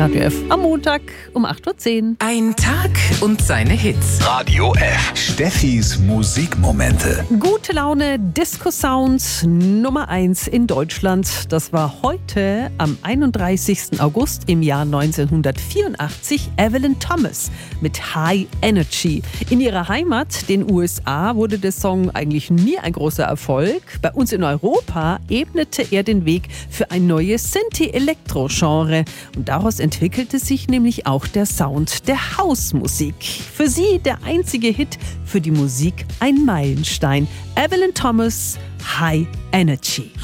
Radio F am Montag um 8.10 Uhr. Ein Tag und seine Hits. Radio F. Steffis Musikmomente. Gute Laune, Disco-Sounds Nummer 1 in Deutschland. Das war heute am 31. August im Jahr 1984 Evelyn Thomas mit High Energy. In ihrer Heimat, den USA, wurde der Song eigentlich nie ein großer Erfolg. Bei uns in Europa ebnete er den Weg für ein neues Synthie-Elektro-Genre. Und daraus entwickelte sich nämlich auch der Sound der Hausmusik. Für sie der einzige Hit, für die Musik ein Meilenstein. Evelyn Thomas, High Energy.